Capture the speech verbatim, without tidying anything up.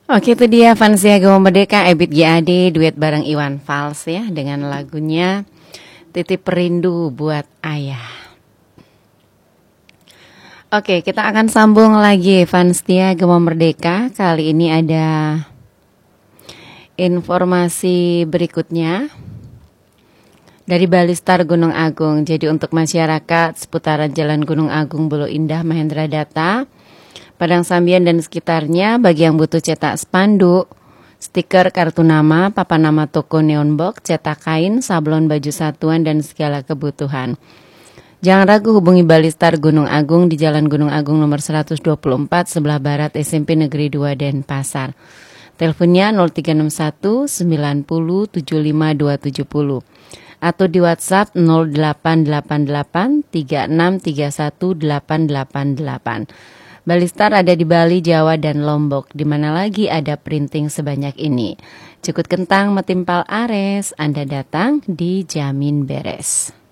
Oke, itu dia Vansia Gema Merdeka, Ebit G A D, duet bareng Iwan Fals ya, dengan lagunya Titip Rindu Buat Ayah. Oke, kita akan sambung lagi Vansia Gema Merdeka. Kali ini ada informasi berikutnya dari Balistar Gunung Agung. Jadi untuk masyarakat seputaran Jalan Gunung Agung, Bulu Indah, Mahendra Data, Padang Sambian dan sekitarnya, bagi yang butuh cetak spanduk, stiker, kartu nama, papan nama toko, neon box, cetak kain, sablon baju satuan, dan segala kebutuhan. Jangan ragu, hubungi Balistar Gunung Agung di Jalan Gunung Agung nomor seratus dua puluh empat, sebelah barat S M P Negeri dua Denpasar. Teleponnya nol tiga enam satu sembilan nol tujuh lima dua tujuh nol atau di WhatsApp nol delapan delapan delapan tiga enam tiga satu delapan delapan delapan. Balistar ada di Bali, Jawa, dan Lombok. Di mana lagi ada printing sebanyak ini? Cukut kentang metimpal ares, Anda datang dijamin beres.